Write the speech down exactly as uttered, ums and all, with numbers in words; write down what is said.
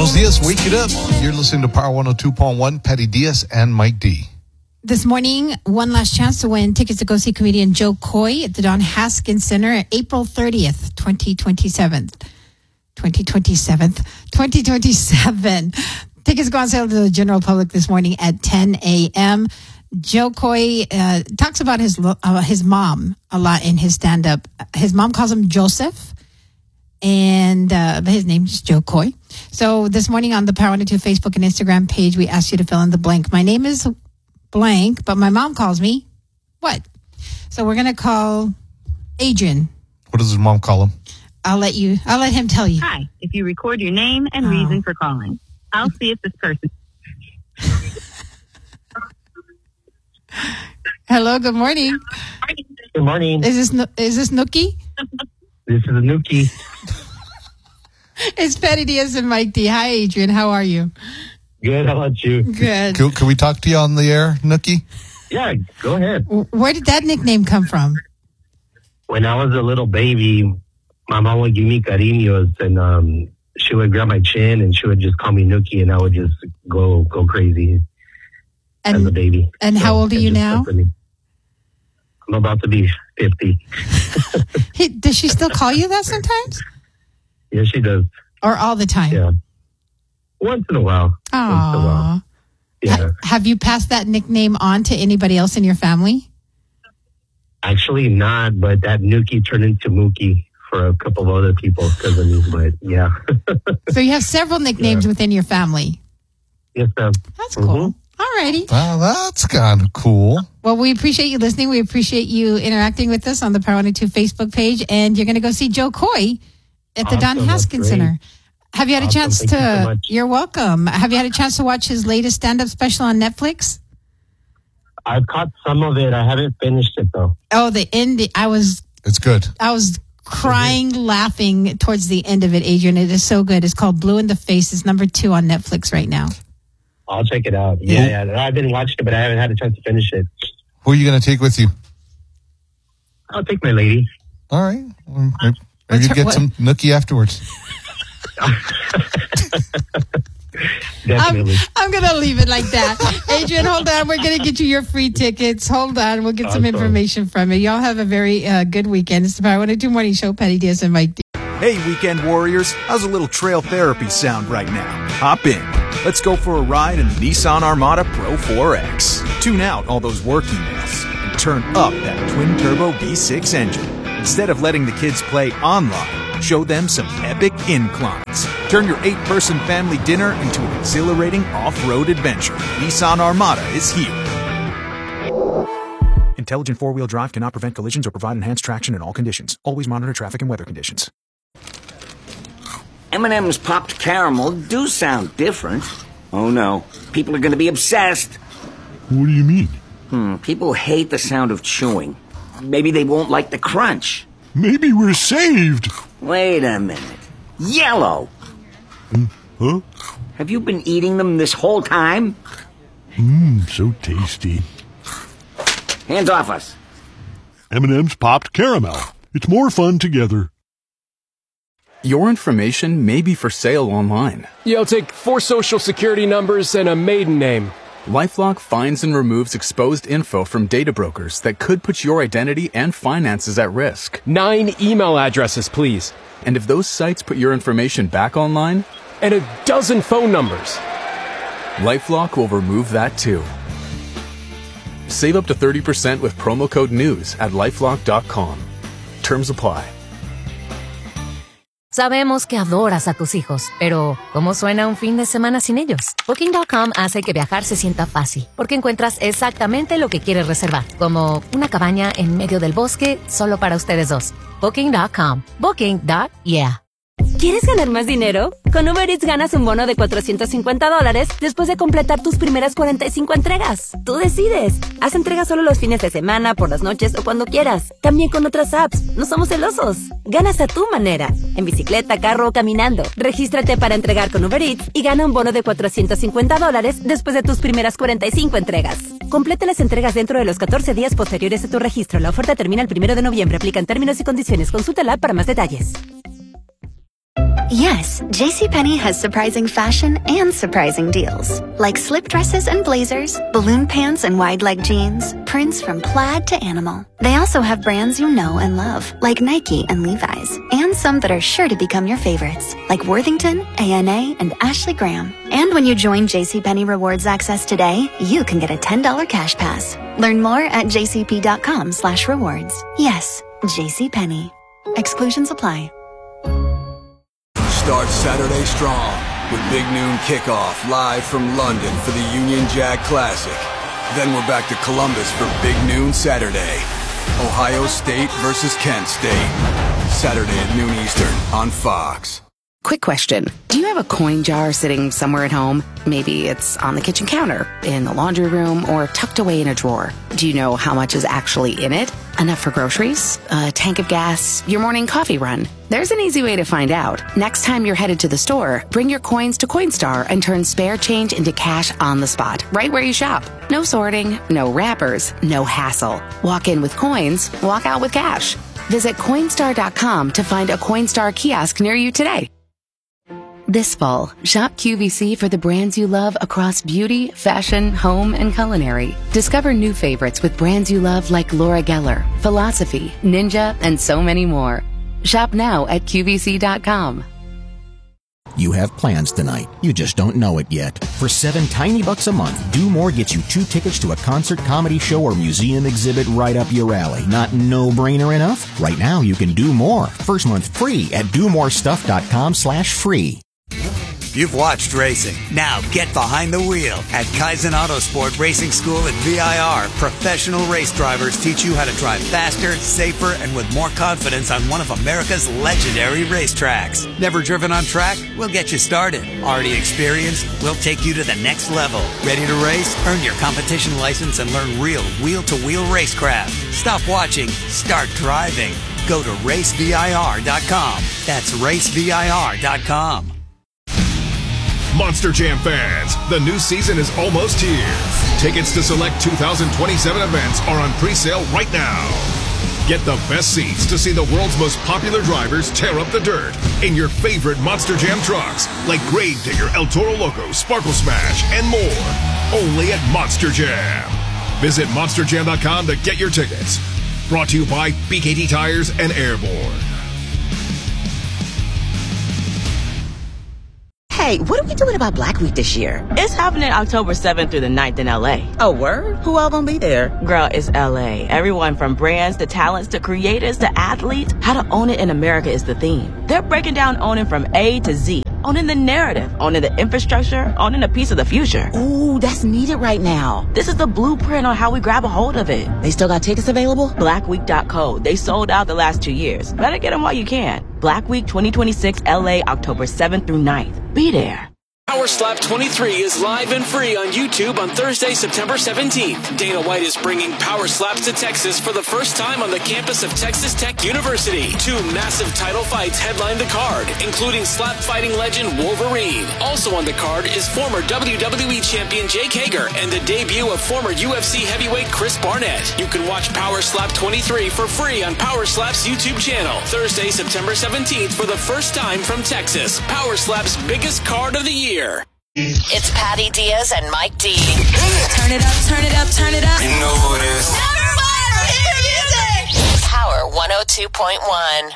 Buenos dias, wake it up. You're listening to Power one oh two point one, Patty Diaz and Mike D. This morning, one last chance to win tickets to go see comedian Joe Coy at the Don Haskins Center, April thirtieth, twenty twenty-seven. twenty twenty-seven. twenty twenty-seven. Tickets go on sale to the general public this morning at ten a.m. Joe Coy uh, talks about his uh, his mom a lot in his stand-up. His mom calls him Joseph, and uh, his name is Joe Coy. So this morning on the Power one oh two Facebook and Instagram page, we asked you to fill in the blank. My name is blank, but my mom calls me what? So we're going to call Adrian. What does his mom call him? I'll let you, I'll let him tell you. Hi, if you record your name and oh. reason for calling, I'll see if this person... Hello, good morning. Good morning. Is this is this Nookie? This is Nookie. It's Patty Diaz and Mike D. Hi, Adrian. How are you? Good. How about you? Good. Can, can we talk to you on the air, Nookie? Yeah, go ahead. Where did that nickname come from? When I was a little baby, my mom would give me cariños, and um, she would grab my chin, and she would just call me Nookie, and I would just go go crazy and, as a baby. And so, how old are you now? I'm about to be fifty. Hey, does she still call you that sometimes? Yes, she does. Or all the time? Yeah. Once in a while. Aww. Once in a while. Yeah. Ha- have you passed that nickname on to anybody else in your family? Actually not, but that Nookie turned into Mookie for a couple of other people because of me, but yeah. So you have several nicknames yeah. within your family? Yes, ma'am. That's cool. Mm-hmm. All righty. Wow, that's kind of cool. Well, we appreciate you listening. We appreciate you interacting with us on the Power one oh two Facebook page, and you're going to go see Joe Coy at the awesome. Don Haskins Center. Have you had a awesome. chance Thank to... You so much. You're welcome. Have you had a chance to watch his latest stand-up special on Netflix? I've caught some of it. I haven't finished it, though. Oh, the end. I was... It's good. I was crying, mm-hmm. laughing towards the end of it, Adrian. It is so good. It's called Blue in the Face. It's number two on Netflix right now. I'll check it out. Yeah, yeah, yeah. I've been watching it, but I haven't had a chance to finish it. Who are you going to take with you? I'll take my lady. All right. Well, maybe maybe you get what? some Nookie afterwards. Definitely. I'm, I'm going to leave it like that. Adrian, hold on. We're going to get you your free tickets. Hold on. We'll get some awesome. information from you. Y'all have a very uh, good weekend. It's the Power one oh two Morning Show. Patty Diaz and Mike D. Hey, weekend warriors. How's a little trail therapy sound right now? Hop in. Let's go for a ride in the Nissan Armada Pro four X. Tune out all those work emails and turn up that twin-turbo V six engine. Instead of letting the kids play online, show them some epic inclines. Turn your eight-person family dinner into an exhilarating off-road adventure. Nissan Armada is here. Intelligent four-wheel drive cannot prevent collisions or provide enhanced traction in all conditions. Always monitor traffic and weather conditions. M and M's popped caramel do sound different. Oh no, people are going to be obsessed. What do you mean? Hmm, people hate the sound of chewing. Maybe they won't like the crunch. Maybe we're saved. Wait a minute. Yellow. Mm, huh? Have you been eating them this whole time? Mmm, so tasty. Hands off us. M and M's popped caramel. It's more fun together. Your information may be for sale online. Yeah, I'll take four social security numbers and a maiden name. LifeLock finds and removes exposed info from data brokers that could put your identity and finances at risk. Nine email addresses, please. And if those sites put your information back online... And a dozen phone numbers. LifeLock will remove that too. Save up to thirty percent with promo code NEWS at lifelock dot com. Terms apply. Sabemos que adoras a tus hijos, pero ¿cómo suena un fin de semana sin ellos? Booking punto com hace que viajar se sienta fácil, porque encuentras exactamente lo que quieres reservar, como una cabaña en medio del bosque solo para ustedes dos. Booking punto com. Booking. Yeah. ¿Quieres ganar más dinero? Con Uber Eats ganas un bono de cuatrocientos cincuenta dólares después de completar tus primeras cuarenta y cinco entregas. Tú decides. Haz entregas solo los fines de semana, por las noches o cuando quieras. También con otras apps. No somos celosos. Ganas a tu manera. En bicicleta, carro o caminando. Regístrate para entregar con Uber Eats y gana un bono de cuatrocientos cincuenta dólares después de tus primeras cuarenta y cinco entregas. Completa las entregas dentro de los catorce días posteriores a tu registro. La oferta termina el primero de noviembre. Aplican términos y condiciones. Consulta la app para más detalles. Yes, JCPenney has surprising fashion and surprising deals. Like slip dresses and blazers, balloon pants and wide leg jeans, prints from plaid to animal. They also have brands you know and love, like Nike and Levi's, and some that are sure to become your favorites, like Worthington, A N A, and Ashley Graham. And when you join JCPenney Rewards Access today, you can get a ten dollars cash pass. Learn more at jcp.com slash rewards. Yes, JCPenney. Exclusions apply. Start Saturday strong with Big Noon Kickoff live from London for the Union Jack Classic. Then we're back to Columbus for Big Noon Saturday. Ohio State versus Kent State. Saturday at noon Eastern on Fox. Quick question. Do you have a coin jar sitting somewhere at home? Maybe it's on the kitchen counter, in the laundry room, or tucked away in a drawer. Do you know how much is actually in it? Enough for groceries? A tank of gas? Your morning coffee run? There's an easy way to find out. Next time you're headed to the store, bring your coins to Coinstar and turn spare change into cash on the spot, right where you shop. No sorting, no wrappers, no hassle. Walk in with coins, walk out with cash. Visit Coinstar dot com to find a Coinstar kiosk near you today. This fall, shop Q V C for the brands you love across beauty, fashion, home, and culinary. Discover new favorites with brands you love like Laura Geller, Philosophy, Ninja, and so many more. Shop now at Q V C dot com. You have plans tonight. You just don't know it yet. For seven tiny bucks a month, Do More gets you two tickets to a concert, comedy show, or museum exhibit right up your alley. Not no-brainer enough? Right now, you can do more. First month free at do more stuff dot com slash free. You've watched racing. Now get behind the wheel. At Kaizen Autosport Racing School at V I R, professional race drivers teach you how to drive faster, safer, and with more confidence on one of America's legendary racetracks. Never driven on track? We'll get you started. Already experienced? We'll take you to the next level. Ready to race? Earn your competition license and learn real wheel-to-wheel racecraft. Stop watching. Start driving. Go to race V I R dot com. That's race V I R dot com. Monster Jam fans, the new season is almost here. Tickets to select two thousand twenty-seven events are on pre-sale right now. Get the best seats to see the world's most popular drivers tear up the dirt in your favorite Monster Jam trucks, like Grave Digger, El Toro Loco, Sparkle Smash, and more. Only at Monster Jam. Visit monster jam dot com to get your tickets. Brought to you by B K T Tires and Airborne. Hey, what are we doing about Black Week this year? It's happening October seventh through the ninth in L A. Oh, word? Who all gonna be there? Girl, it's L A. Everyone from brands to talents to creators to athletes. How to own it in America is the theme. They're breaking down owning from A to Z. Owning the narrative, owning the infrastructure, owning a piece of the future. Ooh, that's needed right now. This is the blueprint on how we grab a hold of it. They still got tickets available? black week dot co. They sold out the last two years. Better get them while you can. Black Week twenty twenty-six L A, October seventh through ninth. Be there. Power Slap twenty-three is live and free on YouTube on Thursday, September seventeenth. Dana White is bringing Power Slaps to Texas for the first time on the campus of Texas Tech University. Two massive title fights headline the card, including slap fighting legend Wolverine. Also on the card is former W W E champion Jake Hager and the debut of former U F C heavyweight Chris Barnett. You can watch Power Slap twenty-three for free on Power Slap's YouTube channel. Thursday, September seventeenth for the first time from Texas. Power Slap's biggest card of the year. It's Patty Diaz and Mike D. Turn it up, turn it up, turn it up. You know who it is. Everybody hear music. Power one oh two point one.